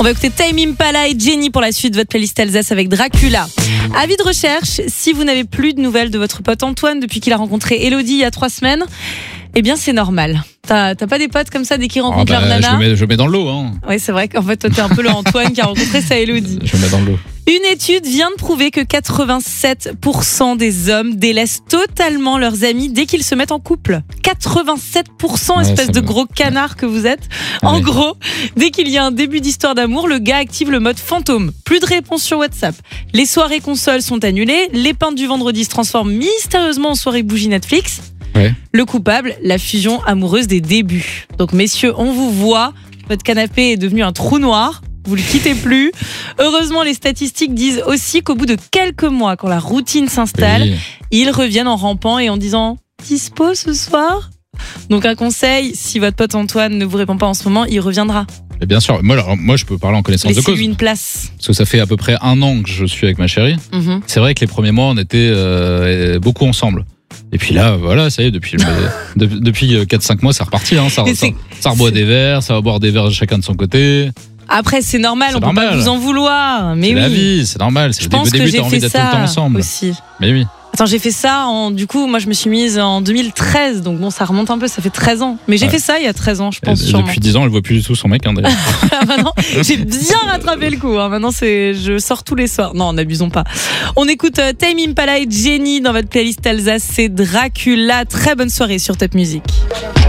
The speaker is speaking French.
On va écouter Tame Impala et Jenny pour la suite de votre playlist Alsace avec Dracula. Avis de recherche, si vous n'avez plus de nouvelles de votre pote Antoine depuis qu'il a rencontré Elodie il y a 3 semaines, eh bien c'est normal. T'as pas des potes comme ça dès qu'ils rencontrent leur nana? Je mets dans le lot. Hein. Oui, c'est vrai qu'en fait toi t'es un peu le Antoine qui a rencontré sa Elodie. Je mets dans le lot. Une étude vient de prouver que 87% des hommes délaissent totalement leurs amis dès qu'ils se mettent en couple. 87%, espèce de gros canard que vous êtes. En gros, dès qu'il y a un début d'histoire d'amour, le gars active le mode fantôme. Plus de réponse sur WhatsApp. Les soirées consoles sont annulées. Les peintes du vendredi se transforment mystérieusement en soirée bougie Netflix. Ouais. Le coupable, la fusion amoureuse des débuts. Donc messieurs, on vous voit. Votre canapé est devenu un trou noir. Vous le quittez plus. Heureusement, les statistiques disent aussi qu'au bout de quelques mois, quand la routine s'installe, ils reviennent en rampant et en disant « Dispo ce soir ?» Donc un conseil, si votre pote Antoine ne vous répond pas en ce moment, il reviendra. Et bien sûr, moi je peux parler en connaissance de cause. Laissez-lui une place. Parce que ça fait à peu près 1 an que je suis avec ma chérie. C'est vrai que les premiers mois, on était beaucoup ensemble. Et puis là, voilà, ça y est, depuis 4-5 mois, c'est reparti. Hein, ça reboit des verres, ça va boire des verres chacun de son côté. Après, c'est normal, on peut pas vous en vouloir. Mais c'est la vie, c'est normal. C'est le début, t'as envie d'être tout le temps ensemble. Aussi. Mais oui. Attends, j'ai fait ça du coup, moi je me suis mise en 2013, donc bon, ça remonte un peu, ça fait 13 ans. Mais j'ai fait ça il y a 13 ans, je pense. Depuis 10 ans, elle voit plus du tout son mec, hein, d'ailleurs. Maintenant, j'ai bien rattrapé le coup. Hein. Maintenant, je sors tous les soirs. Non, n'abusons pas. On écoute Tame Impala et Jenny dans votre playlist Alsace, c'est Dracula. Très bonne soirée sur Top Music.